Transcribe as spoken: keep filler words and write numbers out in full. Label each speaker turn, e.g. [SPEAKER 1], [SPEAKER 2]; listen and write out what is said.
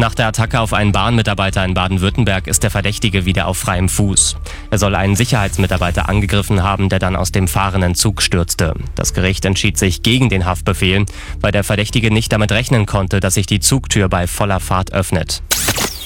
[SPEAKER 1] Nach der Attacke auf einen Bahnmitarbeiter in Baden-Württemberg ist der Verdächtige wieder auf freiem Fuß. Er soll einen Sicherheitsmitarbeiter angegriffen haben, der dann aus dem fahrenden Zug stürzte. Das Gericht entschied sich gegen den Haftbefehl, weil der Verdächtige nicht damit rechnen konnte, dass sich die Zugtür bei voller Fahrt öffnet.